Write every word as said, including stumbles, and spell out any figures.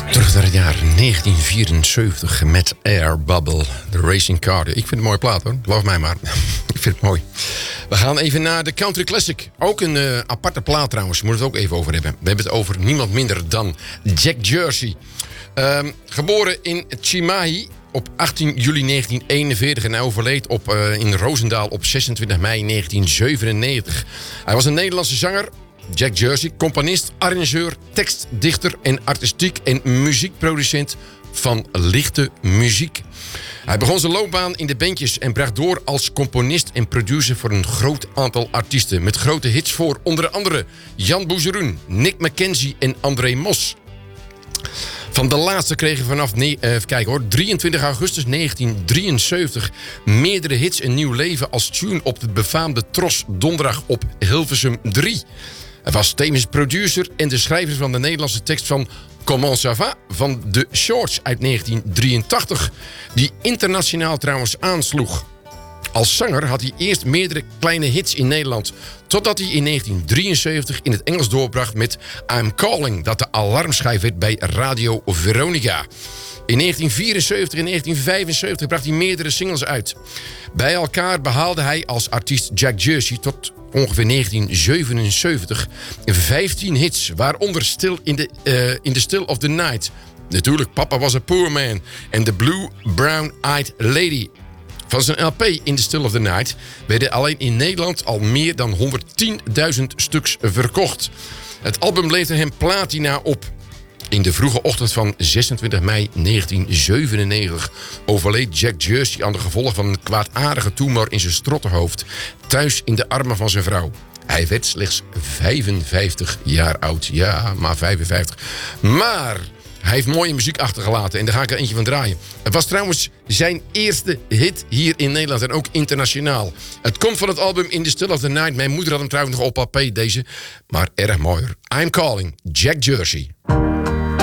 Terug naar het jaar negentien vierenzeventig met Air Bubble, de Racing Car. Ik vind het een mooie plaat hoor, geloof mij maar. Ik vind het mooi. We gaan even naar de Country Classic. Ook een uh, aparte plaat trouwens, we moeten het ook even over hebben. We hebben het over niemand minder dan Jack Jersey. Uh, geboren in Chimahi op achttien juli negentien eenenveertig en hij overleed op, uh, in Roosendaal op zesentwintig mei negentien zevenennegentig. Hij was een Nederlandse zanger. Jack Jersey, componist, arrangeur, tekstdichter en artistiek en muziekproducent van lichte muziek. Hij begon zijn loopbaan in de bandjes en bracht door als componist en producer voor een groot aantal artiesten. Met grote hits voor onder andere Jan Boezeroen, Nick McKenzie en André Mos. Van de laatste kregen vanaf ne- uh, even kijken hoor, drieëntwintig augustus negentien drieënzeventig meerdere hits een nieuw leven als tune op de befaamde Tros Donderdag op Hilversum drie. Hij was tevens producer en de schrijver van de Nederlandse tekst van Comment ça va van The Shorts uit negentien drieëntachtig, die internationaal trouwens aansloeg. Als zanger had hij eerst meerdere kleine hits in Nederland, totdat hij in negentien drieënzeventig in het Engels doorbracht met I'm Calling, dat de alarmschijf werd bij Radio Veronica. In negentien vierenzeventig en negentien vijfenzeventig bracht hij meerdere singles uit. Bij elkaar behaalde hij als artiest Jack Jersey tot ongeveer negentien zevenenzeventig vijftien hits, waaronder Still in the, uh, in the Still of the Night. Natuurlijk Papa Was a Poor Man en The Blue Brown Eyed Lady. Van zijn L P In the Still of the Night werden alleen in Nederland al meer dan honderdtienduizend stuks verkocht. Het album leverde hem platina op. In de vroege ochtend van zesentwintig mei negentien zevenennegentig overleed Jack Jersey aan de gevolgen van een kwaadaardige tumor in zijn strottenhoofd, thuis in de armen van zijn vrouw. Hij werd slechts vijfenvijftig jaar oud. Ja, maar vijfenvijftig. Maar hij heeft mooie muziek achtergelaten en daar ga ik er eentje van draaien. Het was trouwens zijn eerste hit hier in Nederland en ook internationaal. Het komt van het album In the Still of the Night. Mijn moeder had hem trouwens nog op L P, deze. Maar erg mooi. I'm Calling, Jack Jersey.